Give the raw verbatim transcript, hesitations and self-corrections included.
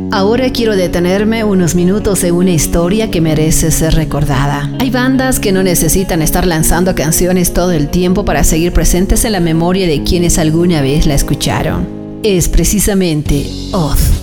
Ahora quiero detenerme unos minutos en una historia que merece ser recordada. Hay bandas que no necesitan estar lanzando canciones todo el tiempo para seguir presentes en la memoria de quienes alguna vez la escucharon. Es precisamente Oz.